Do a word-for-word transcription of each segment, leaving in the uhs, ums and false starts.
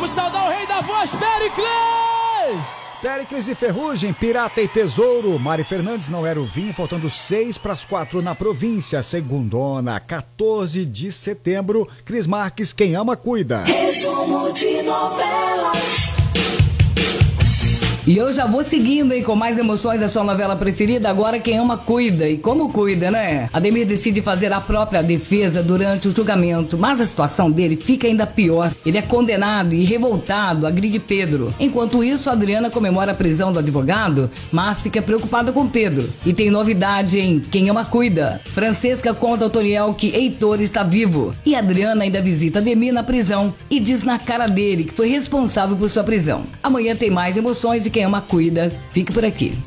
Vamos saudar o rei da voz, Péricles! Péricles e Ferrugem, Pirata e Tesouro. Mari Fernandes, Não Era o Vinho, faltando seis para as quatro na província. Segundona, quatorze de setembro. Cris Marques, Quem Ama Cuida. Resumo de novela. E eu já vou seguindo aí com mais emoções da sua novela preferida, agora Quem Ama Cuida. E como cuida, né? Ademir decide fazer a própria defesa durante o julgamento, mas a situação dele fica ainda pior. Ele é condenado e revoltado, agride Pedro. Enquanto isso, Adriana comemora a prisão do advogado, mas fica preocupada com Pedro. E tem novidade em Quem Ama Cuida. Francesca conta ao Toniel que Heitor está vivo. E Adriana ainda visita Ademir na prisão e diz na cara dele que foi responsável por sua prisão. Amanhã tem mais emoções de Quem Ama Cuida. Fique por aqui.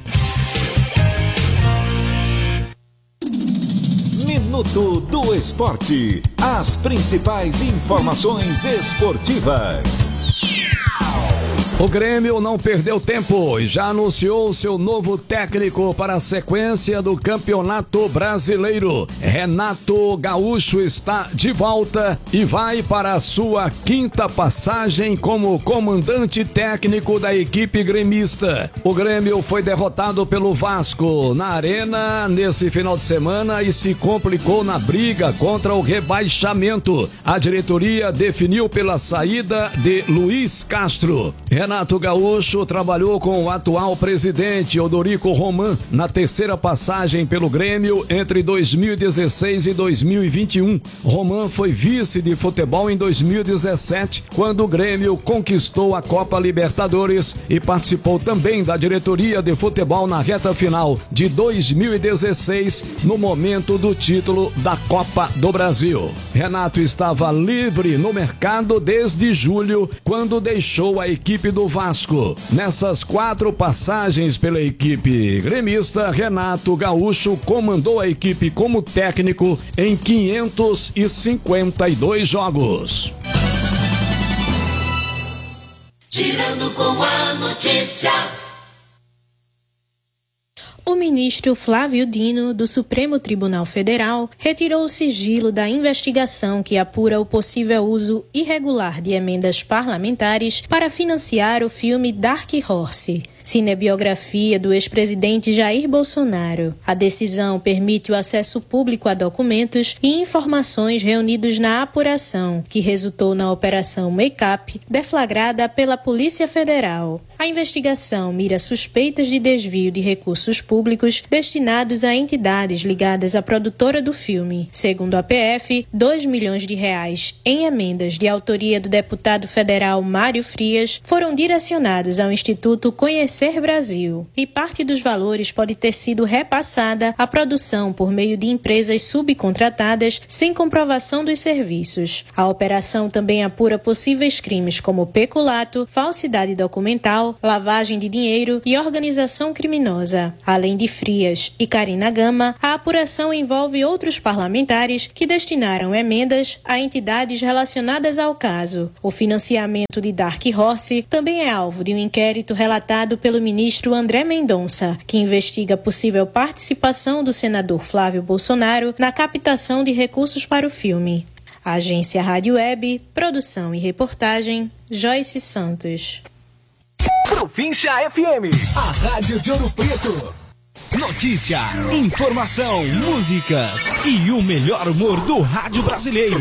Minuto do Esporte. As principais informações esportivas. O Grêmio não perdeu tempo e já anunciou seu novo técnico para a sequência do Campeonato Brasileiro. Renato Gaúcho está de volta e vai para a sua quinta passagem como comandante técnico da equipe gremista. O Grêmio foi derrotado pelo Vasco na Arena nesse final de semana e se complicou na briga contra o rebaixamento. A diretoria definiu pela saída de Luiz Castro. Renato Gaúcho trabalhou com o atual presidente Odorico Roman na terceira passagem pelo Grêmio entre dois mil e dezesseis e dois mil e vinte e um. Roman foi vice de futebol em dois mil e dezessete, quando o Grêmio conquistou a Copa Libertadores e participou também da diretoria de futebol na reta final de dois mil e dezesseis, no momento do título da Copa do Brasil. Renato estava livre no mercado desde julho, quando deixou a equipe do Vasco. Nessas quatro passagens pela equipe gremista, Renato Gaúcho comandou a equipe como técnico em quinhentos e cinquenta e dois jogos. Girando com a notícia. O ministro Flávio Dino, do Supremo Tribunal Federal, retirou o sigilo da investigação que apura o possível uso irregular de emendas parlamentares para financiar o filme Dark Horse, cinebiografia do ex-presidente Jair Bolsonaro. A decisão permite o acesso público a documentos e informações reunidos na apuração, que resultou na Operação Make-up, deflagrada pela Polícia Federal. A investigação mira suspeitas de desvio de recursos públicos destinados a entidades ligadas à produtora do filme. Segundo a P F, dois milhões de reais em emendas de autoria do deputado federal Mário Frias foram direcionados ao Instituto Conhecer Brasil, e parte dos valores pode ter sido repassada à produção por meio de empresas subcontratadas sem comprovação dos serviços. A operação também apura possíveis crimes como peculato, falsidade documental, lavagem de dinheiro e organização criminosa. Além de Frias e Karina Gama, a apuração envolve outros parlamentares que destinaram emendas a entidades relacionadas ao caso. O financiamento de Dark Horse também é alvo de um inquérito relatado pelo ministro André Mendonça, que investiga a possível participação do senador Flávio Bolsonaro na captação de recursos para o filme. Agência Rádio Web, produção e reportagem, Joyce Santos. Província F M, a rádio de Ouro Preto. Notícia, informação, músicas e o melhor humor do rádio brasileiro.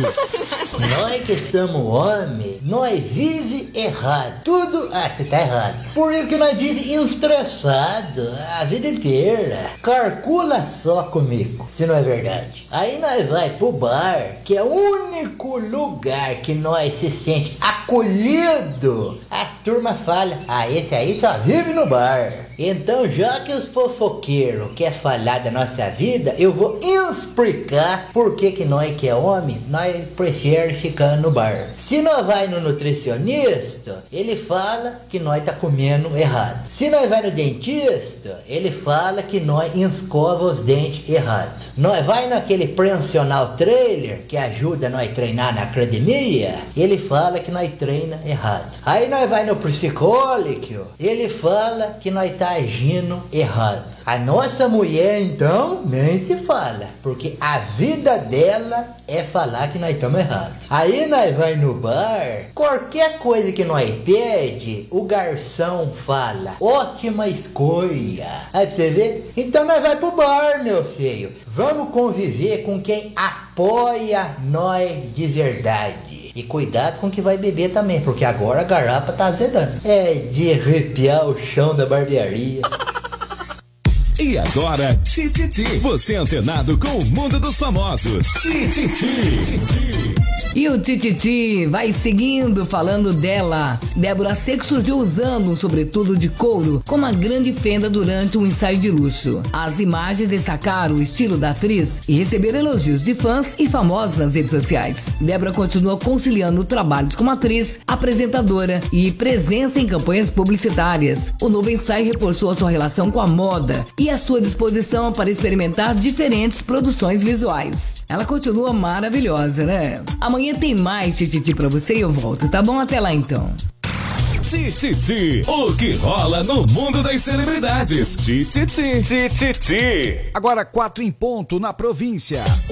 Nós que somos homens, nós vive errado. Tudo, ah, você tá errado. Por isso que nós vive estressado a vida inteira. Calcula só comigo, se não é verdade. Aí nós vai pro bar, que é o único lugar que nós se sente acolhido. As turmas falam, ah, esse aí só vive no bar. Então, já que os fofoqueiros querem falar da nossa vida, eu vou explicar por que que nós que é homem, nós prefere ficar no bar. Se nós vai no nutricionista, ele fala que nós tá comendo errado. Se nós vai no dentista, ele fala que nós escova os dentes errado. Nós vai naquele aquele personal trailer que ajuda nós a treinar na academia, ele fala que nós treina errado. Aí nós vai no psicólogo, ele fala que nós tá agindo errado. A nossa mulher, então, nem se fala, porque a vida dela é falar que nós estamos errados. Aí nós vai no bar, qualquer coisa que nós pede, o garçom fala, ótima escolha. Aí pra você ver, então nós vai pro bar, meu filho. Vamos conviver com quem apoia nós de verdade. E cuidado com o que vai beber também, porque agora a garrafa tá azedando. É de arrepiar o chão da barbearia. E agora, Tititi, você antenado com o mundo dos famosos. Tititi. E o Tititi vai seguindo falando dela. Débora Seco surgiu usando um sobretudo de couro com uma grande fenda durante um ensaio de luxo. As imagens destacaram o estilo da atriz e receberam elogios de fãs e famosos nas redes sociais. Débora continua conciliando trabalhos como atriz, apresentadora e presença em campanhas publicitárias. O novo ensaio reforçou a sua relação com a moda e a sua disposição para experimentar diferentes produções visuais. Ela continua maravilhosa, né? Amanhã tem mais Tititi pra você e eu volto, tá bom? Até lá então. Tititi, o que rola no mundo das celebridades. Tititi, Tititi. Agora quatro em ponto na província.